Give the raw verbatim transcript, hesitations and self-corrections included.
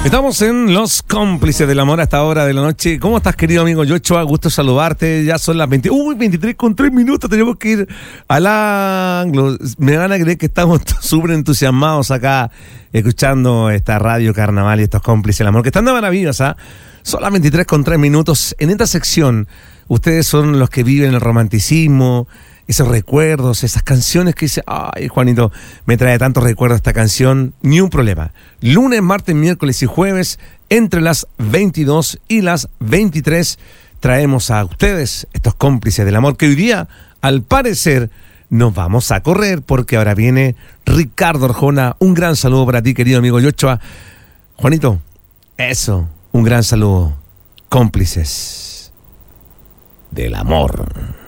Estamos en Los Cómplices del Amor a esta hora de la noche. ¿Cómo estás, querido amigo Yochoa? Gusto saludarte. Ya son las veinte. Uy, veintitrés con tres minutos. Tenemos que ir al ángulo. Me van a creer que estamos súper entusiasmados acá escuchando esta radio Carnaval y estos Cómplices del Amor, que están de maravillas, ¿ah? Son las veintitrés con tres minutos. En esta sección, ustedes son los que viven el romanticismo, esos recuerdos, esas canciones que dice, ay, Juanito, me trae tantos recuerdos esta canción. Ni un problema. Lunes, martes, miércoles y jueves, entre las veintidós y las veintitrés, traemos a ustedes estos Cómplices del Amor, que hoy día, al parecer, nos vamos a correr, porque ahora viene Ricardo Arjona. Un gran saludo para ti, querido amigo Yochoa. Juanito, eso, un gran saludo. Cómplices del Amor.